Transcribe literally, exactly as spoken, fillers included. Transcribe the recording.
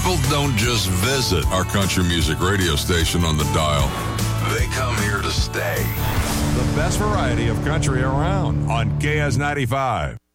People don't just visit our country music radio station on the dial. They come here to stay. The best variety of country around on K S ninety-five.